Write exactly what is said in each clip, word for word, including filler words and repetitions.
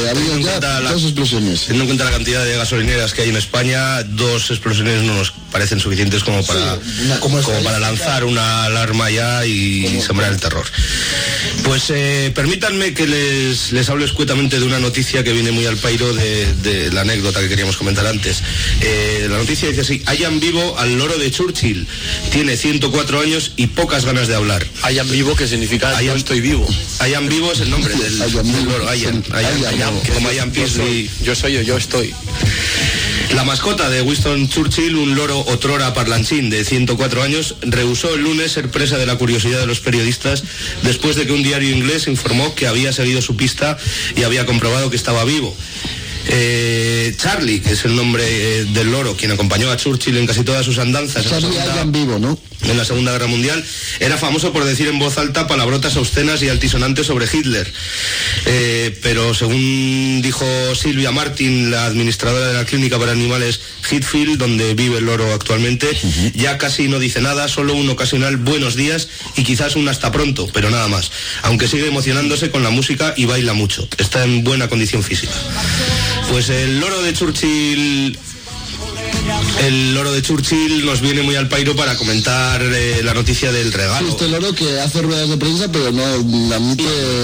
ha habido ya la, dos explosiones. Teniendo en cuenta la cantidad de gasolineras que hay en España, dos explosiones no nos parecen suficientes como para, sí, una, como como para lanzar una alarma ya y como sembrar el terror. Pues eh, permítanme que les, les hable escuetamente de una noticia que viene muy al pairo de, de la anécdota que queríamos comentar antes. Eh, la noticia dice así: hallan vivo al loro de Churchill, tiene ciento cuatro años y pocas ganas de hablar. Hallan vivo, que significa yo estoy vivo. Hallan vivo es el nombre del, del loro, Hallan, como Hallan Peasley. Yo soy yo, yo estoy. La mascota de Winston Churchill, un loro otrora parlanchín de ciento cuatro años, rehusó el lunes ser presa de la curiosidad de los periodistas después de que un diario inglés informó que había seguido su pista y había comprobado que estaba vivo. Eh, Charlie, que es el nombre eh, del loro, quien acompañó a Churchill en casi todas sus andanzas en la, segunda, vivo, ¿no? en la Segunda Guerra Mundial, era famoso por decir en voz alta palabrotas obscenas y altisonantes sobre Hitler. Eh, pero según dijo Silvia Martin, la administradora de la clínica para animales Heathfield, donde vive el loro actualmente, uh-huh. ya casi no dice nada, solo un ocasional buenos días y quizás un hasta pronto, pero nada más. Aunque sigue emocionándose con la música y baila mucho. Está en buena condición física. Pues el loro de Churchill, el loro de Churchill nos viene muy al pairo para comentar eh, la noticia del regalo. Sí, este loro que hace ruedas de prensa, pero no admite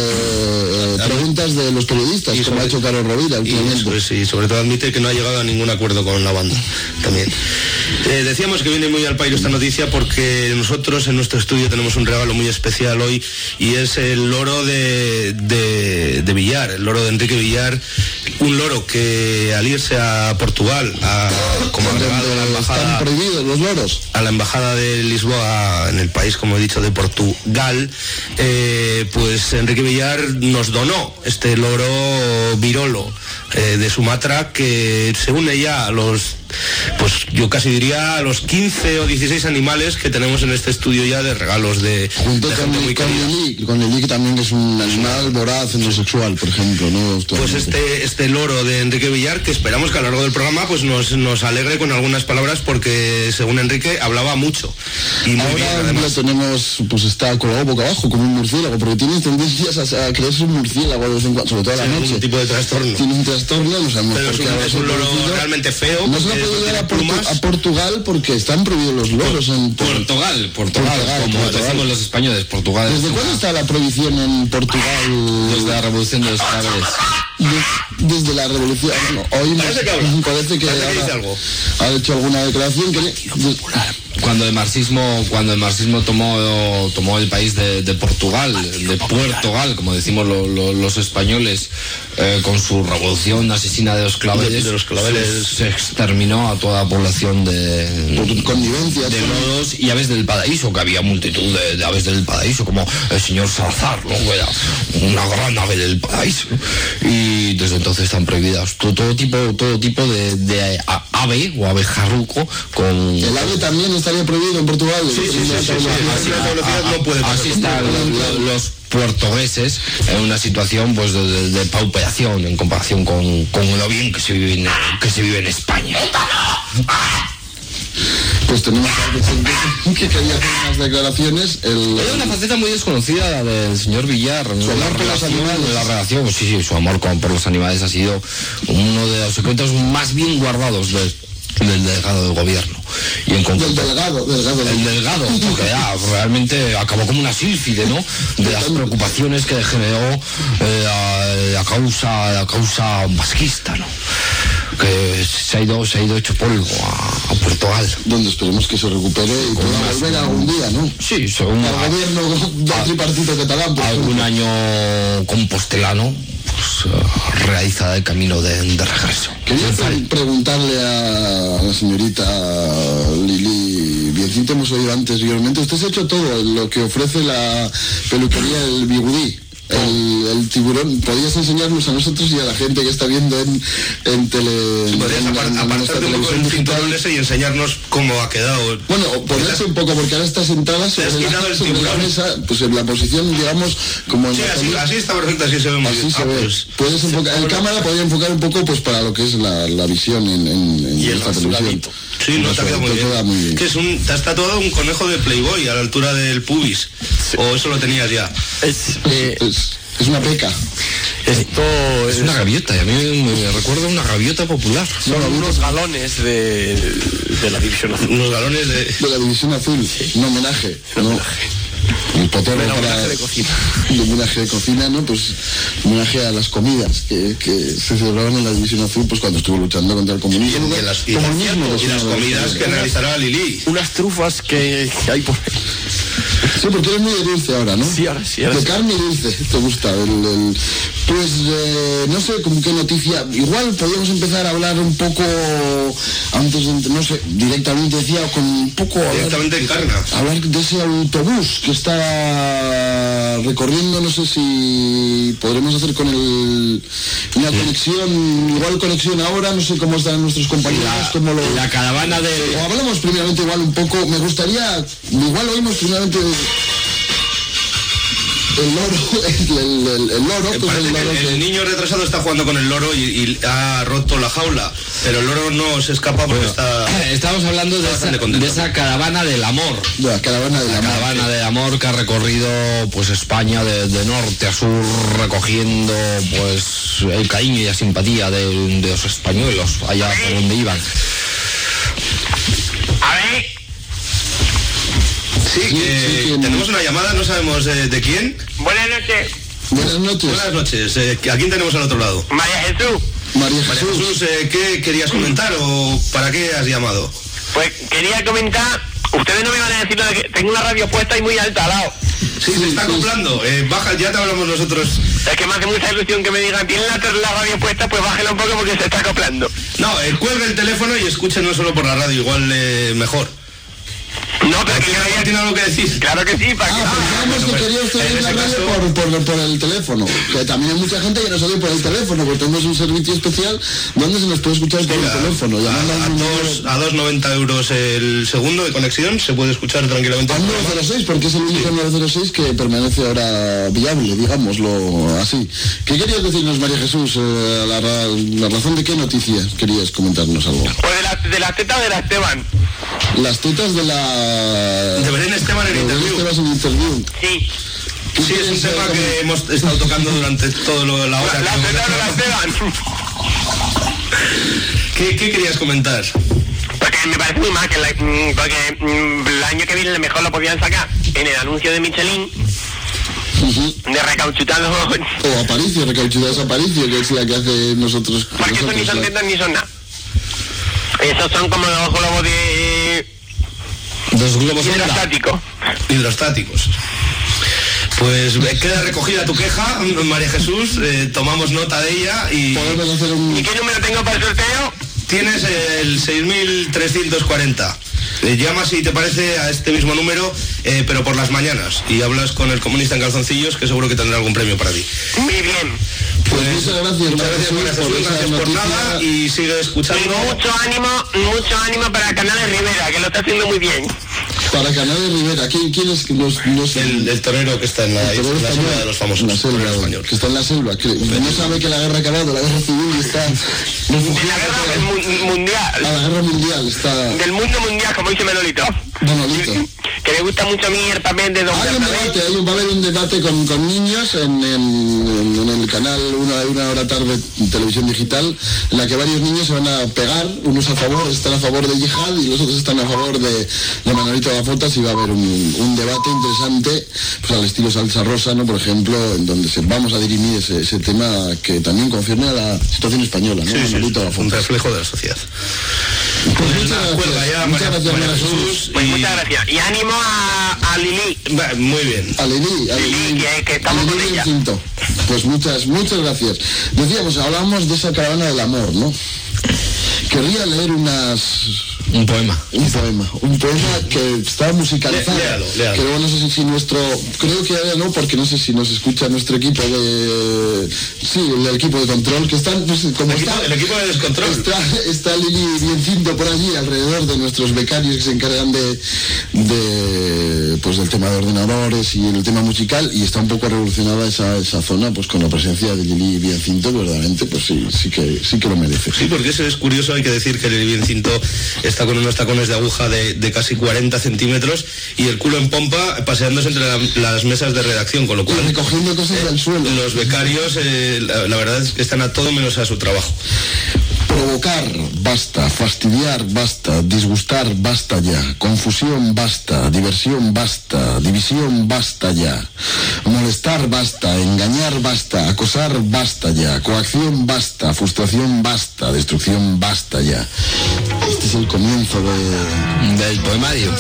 eh, preguntas de los periodistas, y como sobre, ha hecho Carlos Rovira últimamente. Y sí, sobre todo admite que no ha llegado a ningún acuerdo con la banda también. Eh, decíamos que viene muy al pairo esta noticia porque nosotros en nuestro estudio tenemos un regalo muy especial hoy y es el loro de, de, de Villar, el loro de Enrique Villar, un loro que al irse a Portugal, a, como agregado a la embajada, están prohibidos los loros, a la embajada de Lisboa en el país, como he dicho, de Portugal, eh, pues Enrique Villar nos donó este loro virolo eh, de Sumatra, que se une ya a los, pues yo casi diría a los quince o dieciséis animales que tenemos en este estudio ya de regalos de, junto de con, muy con el con el también, que es un animal voraz, endosexual, por ejemplo, ¿no? Pues este este loro de Enrique Villar, que esperamos que a lo largo del programa pues nos, nos alegre con algunas palabras, porque según Enrique hablaba mucho y muy ahora bien, además. Lo tenemos, pues está colgado boca abajo como un murciélago, porque tiene tendencias a, a creerse un murciélago de vez en cuando, sobre todo a la sí, noche. Un tipo de trastorno. Tiene un trastorno, no sabemos pero por qué. Es un, es un loro producido. Realmente feo. No se lo puede dar a, Portu- a Portugal porque están prohibidos los loros por, en Portugal, Portugal, Portugal, como Portugal. Decimos los españoles, Portugal. ¿Desde cuándo una... está la prohibición en Portugal? Desde la Revolución de los Claveles. Desde, desde la Revolución. No, hoy parece que, habla. parece que, parece que ahora, algo. ha hecho alguna declaración que de, cuando el marxismo cuando el marxismo tomó tomó el país de, de Portugal, de Portugal, como decimos lo, lo, los españoles, eh, con su revolución asesina de los claveles, de los claveles se, se exterminó a toda la población de por connivencia de loros y aves del paraíso, que había multitud de, de aves del paraíso, como el señor Salazar, ¿no? Era una gran ave del paraíso, y desde entonces están prohibidas todo, todo tipo todo tipo de, de ave o ave jarruco. Con el ave también estaría prohibido en Portugal. Sí, sí, sí, sí, sí, sí. Así, no puede pasar. Así están los, los portugueses en una situación pues de, de, de pauperación en comparación con, con lo bien que se vive en, que se vive en España. Pues tenemos que, que quería hacer unas declaraciones. El, Era una faceta muy desconocida la del señor Villar. Su amor por los animales. La relación, pues sí, sí, su amor con, por los animales ha sido uno de los secretos más bien guardados del, del delegado del gobierno. Y en concreto, del delegado, delegado, el delegado, porque ya realmente acabó como una sílfide, ¿no? De las preocupaciones que generó eh, la, la causa, la causa vasquista, ¿no? Que se ha ido, se ha ido hecho polvo a, a Portugal. Donde esperemos que se recupere y pueda volver algún día, ¿no? Sí, según el gobierno del tripartito catalán. Pues, algún pues, año compostelano, pues uh, realiza el camino de, de regreso. Quería pre- preguntarle a la señorita Lili Biencito, hemos oído anteriormente, usted se ha hecho todo lo que ofrece la peluquería del Bigudí. El, el tiburón, podrías enseñarnos a nosotros y a la gente que está viendo en, en tele. Sí, podrías apart- en, en apartarte un poco del cinturón ese y enseñarnos cómo ha quedado. Bueno, ponerse un poco, porque ahora está sentada sobre, la, sobre la mesa, pues en la posición, digamos, como en sí, la así, así está perfecto, así se ve muy así bien. Se ah, ve. Pues, Puedes enfocar, en cámara podría enfocar un poco pues para lo que es la, la visión en, en, en y el esta televisión. Sí, no, te ha quedado muy bien. muy bien. Que es un, te has tatuado un conejo de Playboy a la altura del pubis. Sí. O eso lo tenías ya. Es, eh, es, Es una peca. Esto Es una gaviota, y a mí me recuerda una gaviota popular. son unos galones de, de la división azul. Unos galones de... De la división azul, un homenaje, Un ¿no? homenaje. El potorro Un para... homenaje de cocina. Un homenaje de cocina, ¿no? Pues homenaje a las comidas que, que se celebraban en la división azul, pues cuando estuvo luchando contra el comunismo. Y las, y las- Comunismo, y las comidas que realizará Lili. Unas trufas que, que hay por ahí. Sí, porque eres muy de dulce ahora, ¿no? Sí, ahora sí, ahora de sí. carne y dulce, te gusta. El, el- Pues eh, no sé con qué noticia. Igual podríamos empezar a hablar un poco antes de, no sé, directamente decía, con un poco hablar, Directamente en Carna. hablar de ese autobús que está recorriendo. No sé si podremos hacer con el una conexión, igual conexión ahora. No sé cómo están nuestros compañeros, cómo lo. La caravana de... O hablamos primeramente igual un poco, me gustaría, igual oímos primeramente de- el loro, el, el, el, el loro, Eh, pues Parece el que loro el, que- el niño retrasado está jugando con el loro y, y ha roto la jaula, pero el loro no se escapa porque está... Estamos hablando de esa, bastante contento. de esa caravana del amor. de la caravana de la, La caravana del amor que ha recorrido pues España de, de norte a sur, recogiendo pues el cariño y la simpatía de, de los españoles allá por donde iban. A ver, Sí, Sí, que sí, que- tenemos una llamada, no sabemos eh, de quién. buenas noches, Buenas noches, Buenas noches, eh, ¿a quién tenemos al otro lado? María Jesús. María María Jesús. Jesús, eh, ¿qué querías comentar o para qué has llamado? Pues quería comentar, ustedes no me van a decir lo de que tengo una radio puesta y muy alta al lado. Sí, se está sí. acoplando, eh, baja, ya te hablamos nosotros. Es que me hace mucha ilusión que me digan, ¿tienen la, la radio puesta? Pues bájela un poco porque se está acoplando. No, eh, cuelga el teléfono y escúchenos solo por la radio, igual eh, mejor. No, pero que ¿Tiene, yo algo- ¿Tiene algo que decir? Claro que sí, para que... Ah, pensábamos que pues, quería usted en oír la ese radio caso- por, por, por el teléfono. Que también hay mucha gente que nos oye por el teléfono, porque tenemos un servicio especial donde se nos puede escuchar por el A, teléfono. Llamando a, a un dos, número- a dos noventa euros el segundo de conexión, se puede escuchar tranquilamente. al nueve cero seis, porque es el único nueve cero seis que permanece ahora viable, digámoslo así. ¿Qué querías decirnos, María Jesús? Eh, la, ra- la razón de qué noticia querías comentarnos algo? Pues de la, de la teta de la Esteban. Las tetas de la... De Belén Esteban en de Belén interview. Esteban en interview. Sí, ¿Qué Sí, es un quieres, tema eh, que hemos estado tocando durante toda la la, hora. la que hemos teta de la estado. Esteban. ¿Qué, ¿Qué querías comentar? Porque me parece muy mal que la- mm, porque mm, el año que viene mejor lo podían sacar en el anuncio de Michelin Ujú. de recauchutando. O Aparicio, recauchutadas Aparicio, que es la que hace nosotros. Porque eso ni nosotros, son la- tetas ni son nada. Esos son como los globos de Dos globos sonda. hidrostáticos. Hidrostáticos. Pues eh, queda recogida tu queja, María Jesús, eh, tomamos nota de ella y Podemos hacer un... ¿Y qué número tengo para el sorteo? tienes el seis mil trescientos cuarenta. Eh, llamas si te parece a este mismo número, eh, pero por las mañanas, y hablas con el comunista en calzoncillos, que seguro que tendrá algún premio para ti. Muy bien. Pues muchas gracias, Muchas María gracias, María Jesús, Jesús, por esa gracias por noticia. nada y sigue escuchando. Y mucho ánimo, mucho ánimo para Canales Rivera, que lo está haciendo muy bien. Para Canales Rivera, ¿quién, quién es que nos... nos El, el torero que está en la, el torero en la español? selva de los famosos. En la selva, torero español. que está en la selva, que no sabe que la guerra ha acabado, la guerra civil, y está De la refugiado guerra mu- a mundial, la guerra mundial, está del mundo mundial, como dice Manolito. Manolito. Que me gusta mucho a mí el papel de Don Hay un Bernabé. debate, hay un, va a haber un debate con, con niños en, en, en- en el canal una, una hora tarde en televisión digital, en la que varios niños se van a pegar, unos a favor, están a favor de Yihad y los otros están a favor de, de Manolito Gafotas, y va a haber un, un debate interesante, pues al estilo Salsa Rosa, ¿no? Por ejemplo, en donde se, vamos a dirimir ese, ese tema que también concierne a la situación española, ¿no? Sí, sí, Manolito un Gafotas. reflejo de la sociedad. Pues muchas nada, cuelga gracias, ya, muchas María- gracias, María María Jesús. Jesús. Pues Y- muchas gracias. Y ánimo a, a Lili. Va, muy bien. A Lili, a Lili, Lili, que- que estamos a Lili con ella. Quinto. Pues muchas, muchas gracias. Decíamos, hablábamos de esa caravana del amor, ¿no? Querría leer unas... Un poema. Un poema, un poema que está musicalizado. Lé- léalo, léalo. Que luego no sé si, si nuestro, creo que ahora no, porque no sé si nos escucha nuestro equipo de, sí, el equipo de control, que están, pues, como El equipo, está, el equipo de descontrol. está, está Lili Biencindo por allí, alrededor de nuestros becarios que se encargan de, de, pues del tema de ordenadores y el tema musical, y está un poco revolucionada esa, esa zona, pues con la presencia de Lili Biencindo, verdaderamente, pues sí, sí que, sí que lo merece. Sí, porque eso es curioso, hay que decir que el Biencindo está está con unos tacones de aguja de, de casi cuarenta centímetros y el culo en pompa paseándose entre la, las mesas de redacción, con lo cual... Y recogiendo cosas eh, del suelo. Los becarios, eh, la, la verdad es que están a todo menos a su trabajo. Provocar, basta. Fastidiar, basta. Disgustar, basta ya. Confusión, basta. Diversión, basta. División, basta ya. Molestar, basta. Engañar, basta. Acosar, basta ya. Coacción, basta. Frustración, basta. Destrucción, basta ya. Este es el comienzo de... del poemario.